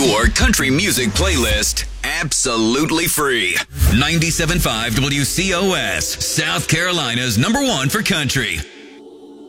your country music playlist absolutely free. 97.5 WCOS, South Carolina's #1 for country.